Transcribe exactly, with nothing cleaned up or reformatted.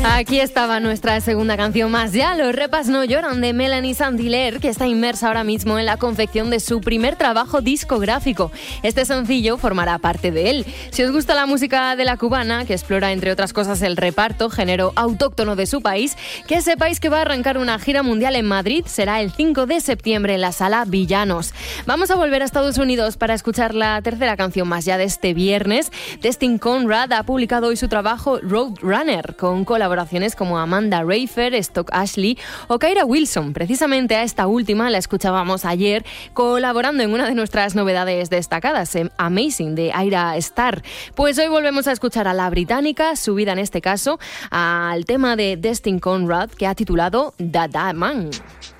Aquí estaba nuestra segunda canción más ya, Los repas no lloran, de Melanie Saint-Hilaire, que está inmersa ahora mismo en la confección de su primer trabajo discográfico. Este sencillo formará parte de él. Si os gusta la música de la cubana, que explora entre otras cosas el reparto, género autóctono de su país, que sepáis que va a arrancar una gira mundial en Madrid, será el cinco de septiembre en la Sala Villanos. Vamos a volver a Estados Unidos para escuchar la tercera canción más ya de este viernes. Destin Conrad ha publicado hoy su trabajo Roadrunner, con colaboraciones como Amanda Rayford, Stock Ashley o Kyra Wilson. Precisamente a esta última la escuchábamos ayer colaborando en una de nuestras novedades destacadas, Amazing, de Ayra Starr. Pues hoy volvemos a escuchar a la británica, subida en este caso al tema de Destin Conrad, que ha titulado Da Da Man.